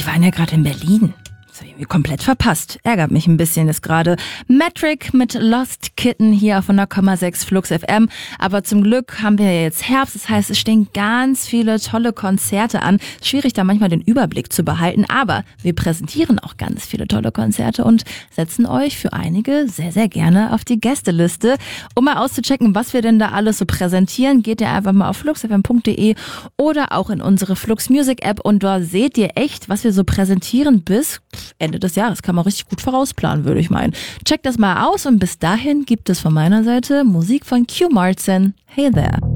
die waren ja gerade in Berlin. Das habe ich irgendwie komplett verpasst. Ärgert mich ein bisschen jetzt gerade. Metric mit Lost Kitten hier auf 100,6 Flux FM. Aber zum Glück haben wir ja jetzt Herbst. Das heißt, es stehen ganz viele tolle Konzerte an. Schwierig, da manchmal den Überblick zu behalten. Aber wir präsentieren auch ganz viele tolle Konzerte und setzen euch für einige sehr, sehr gerne auf die Gästeliste. Um mal auszuchecken, was wir denn da alles so präsentieren, geht ihr einfach mal auf fluxfm.de oder auch in unsere Flux Music App. Und da seht ihr echt, was wir so präsentieren bis Ende des Jahres. Kann man richtig gut vorausplanen, würde ich meinen. Checkt das mal aus und bis dahin gibt es von meiner Seite Musik von Q Martin. Hey there.